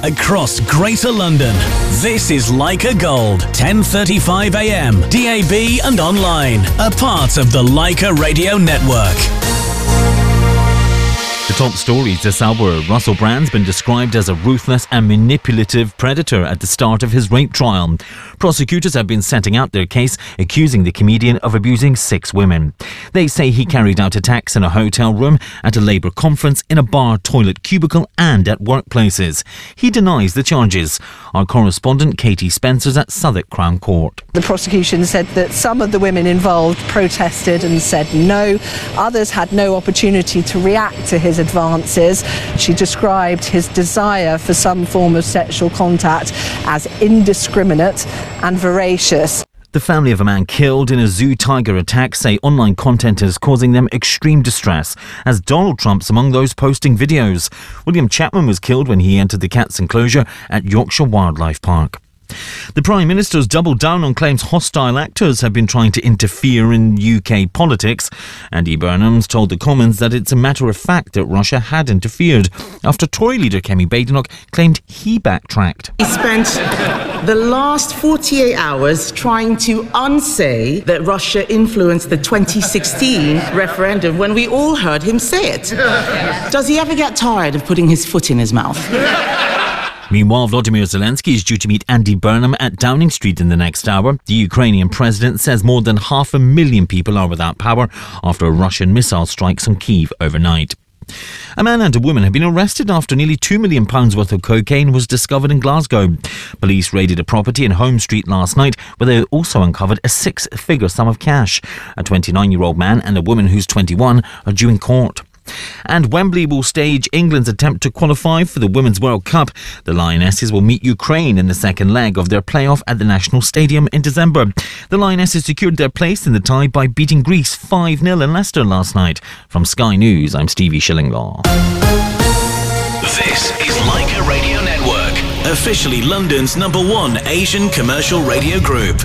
across Greater London. This is Leica Gold, 10:35 a.m, DAB and online. A part of the Leica Radio Network. The top stories this hour. Russell Brand's been described as a ruthless and manipulative predator at the start of his rape trial. Prosecutors have been setting out their case, accusing the comedian of abusing 6 women. They say he carried out attacks in a hotel room, at a Labour conference, in a bar toilet cubicle and at workplaces. He denies the charges. Our correspondent Katie Spencer's at Southwark Crown Court. The prosecution said that some of the women involved protested and said no. Others had no opportunity to react to his advances. She described his desire for some form of sexual contact as indiscriminate and voracious. The family of a man killed in a zoo tiger attack say online content is causing them extreme distress, as Donald Trump's among those posting videos. William Chapman was killed when he entered the cat's enclosure at Yorkshire Wildlife Park. The Prime Minister's doubled down on claims hostile actors have been trying to interfere in UK politics. Andy Burnham's told the Commons that it's a matter of fact that Russia had interfered after Tory leader Kemi Badenoch claimed he backtracked. He spent the last 48 hours trying to unsay that Russia influenced the 2016 referendum when we all heard him say it. Does he ever get tired of putting his foot in his mouth? Meanwhile, Volodymyr Zelensky is due to meet Andy Burnham at Downing Street in the next hour. The Ukrainian president says more than 500,000 people are without power after a Russian missile strikes on Kyiv overnight. A man and a woman have been arrested after nearly £2 million worth of cocaine was discovered in Glasgow. Police raided a property in Home Street last night, where they also uncovered a 6-figure sum of cash. A 29-year-old man and a woman who's 21 are due in court. And Wembley will stage England's attempt to qualify for the Women's World Cup. The Lionesses will meet Ukraine in the second leg of their playoff at the National Stadium in December. The Lionesses secured their place in the tie by beating Greece 5-0 in Leicester last night. From Sky News, I'm Stevie Shillinglaw. This is Leica Radio Network, officially London's #1 Asian commercial radio group.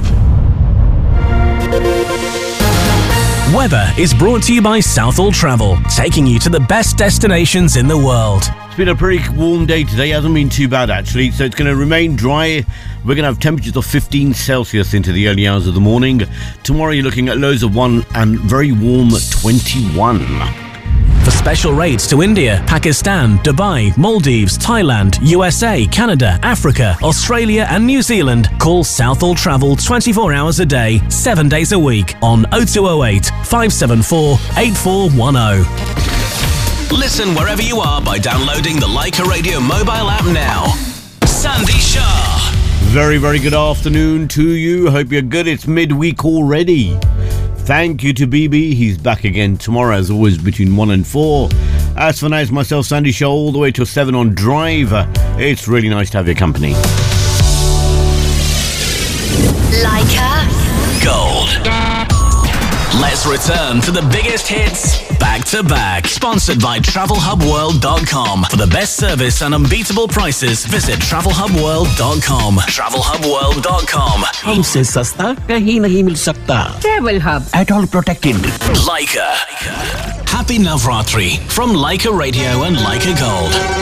Weather is brought to you by Southall Travel, taking you to the best destinations in the world. It's been a pretty warm day today, hasn't been too bad actually, so it's going to remain dry. We're going to have temperatures of 15 Celsius into the early hours of the morning. Tomorrow you're looking at lows of 1 and very warm 21. For special rates to India, Pakistan, Dubai, Maldives, Thailand, USA, Canada, Africa, Australia and New Zealand, call Southall Travel 24 hours a day, 7 days a week on 0208 574 8410. Listen wherever you are by downloading the Leica Radio mobile app now. Sandy Shah. Very, very good afternoon to you. Hope you're good. It's midweek already. Thank you to BB. He's back again tomorrow, as always, between 1 and 4. As for now, it's myself, Sandy Shaw, all the way till 7 on Drive. It's really nice to have your company. Leica Gold. Let's return to the biggest hits back to back. Sponsored by TravelHubWorld.com. For the best service and unbeatable prices, visit TravelHubWorld.com. TravelHubWorld.com. हमसे सस्ता कहीं नहीं मिल सकता. Travel Hub. At all protected. Leica. Happy Navratri from Leica Radio and Leica Gold.